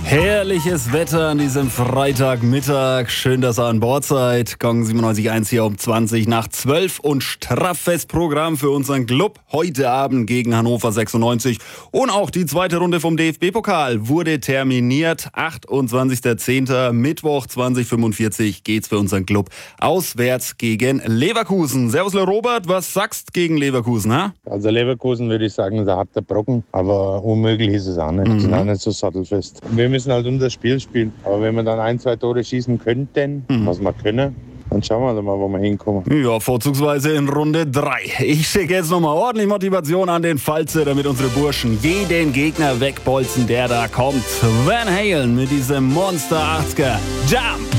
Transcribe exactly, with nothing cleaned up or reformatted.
Herrliches Wetter an diesem Freitagmittag. Schön, dass ihr an Bord seid. Gong siebenundneunzig Komma eins hier um zwanzig nach zwölf und straffes Programm für unseren Club. Heute Abend gegen Hannover sechsundneunzig. Und auch die zweite Runde vom D F B-Pokal wurde terminiert. achtundzwanzigster zehnter Mittwoch zwanzig fünfundvierzig geht's für unseren Club auswärts gegen Leverkusen. Servus, Le Robert, was sagst gegen Leverkusen, ha? Also Leverkusen würde ich sagen, da hat der Brocken, aber unmöglich ist es auch nicht. Die sind auch nicht so sattelfest. Wir müssen halt unser Spiel spielen. Aber wenn wir dann ein, zwei Tore schießen könnten, mhm. was wir können, dann schauen wir mal, wo wir hinkommen. Ja, vorzugsweise in Runde drei. Ich schicke jetzt nochmal ordentlich Motivation an den Falze, damit unsere Burschen jeden Gegner wegbolzen, der da kommt. Van Halen mit diesem Monster achtziger Jump!